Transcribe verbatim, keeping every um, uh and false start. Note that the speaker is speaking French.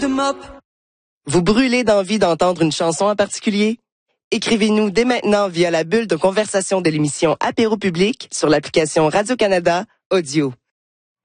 Vous brûlez d'envie d'entendre une chanson en particulier? Écrivez-nous dès maintenant via la bulle de conversation de l'émission Apéro Public sur l'application Radio-Canada Audio.